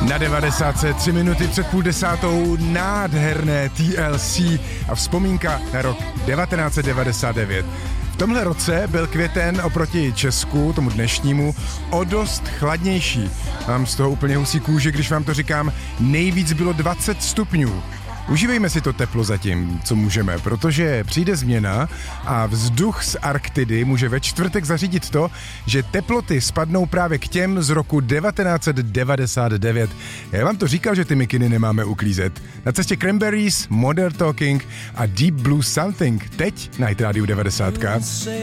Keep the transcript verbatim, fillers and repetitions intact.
Na devadesátce tři minuty před půl desátou nádherné T L C a vzpomínka na rok devatenáct set devadesát devět. V tomhle roce byl květen oproti Česku, tomu dnešnímu, o dost chladnější. Mám z toho úplně husí kůži, když vám to říkám, nejvíc bylo dvacet stupňů. Užívejme si to teplo zatím, co můžeme, protože přijde změna a vzduch z Arktidy může ve čtvrtek zařídit to, že teploty spadnou právě k těm z roku devatenáct set devadesát devět. Já vám to říkal, že ty mikiny nemáme uklízet. Na cestě Cranberries, Modern Talking a Deep Blue Something. Teď na Hit Radio devadesát.